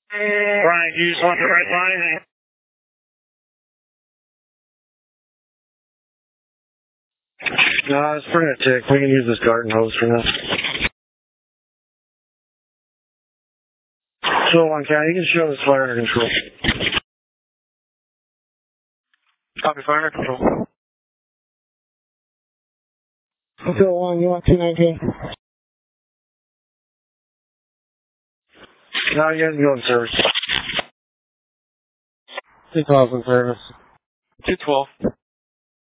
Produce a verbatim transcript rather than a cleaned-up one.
Brian, you just want the right line? No, it's pretty much tick. We can use this garden hose for now. So on county, you can show this fire under control. Copy fire under control. Hotel one, you want two nineteen? Now you guys can go in service. two twelve in service. two twelve.